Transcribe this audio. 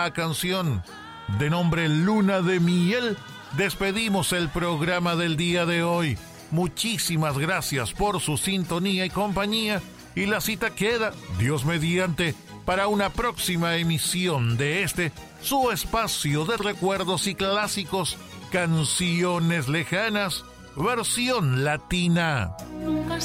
canción de nombre Luna de Miel, despedimos el programa del día de hoy. Muchísimas gracias por su sintonía y compañía, y la cita queda, Dios mediante, para una próxima emisión de su espacio de recuerdos y clásicos, Canciones Lejanas, versión latina.